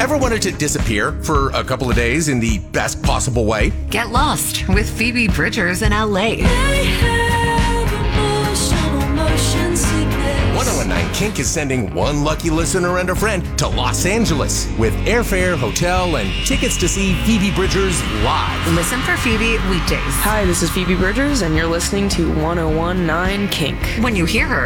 Ever wanted to disappear for a couple of days in the best possible way? Get lost with Phoebe Bridgers in LA. 1019 Kink is sending one lucky listener and a friend to Los Angeles with airfare, hotel, and tickets to see Phoebe Bridgers live. Listen for Phoebe weekdays. Hi, this is Phoebe Bridgers, and you're listening to 1019 Kink. When you hear her,